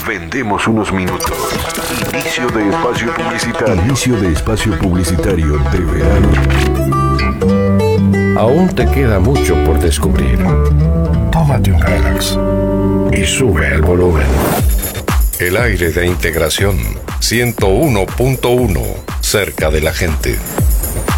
Vendemos unos minutos. Inicio de espacio publicitario. Inicio de espacio publicitario de verano. Aún te queda mucho por descubrir. Tómate un relax y sube el volumen. El aire de integración 101.1, cerca de la gente.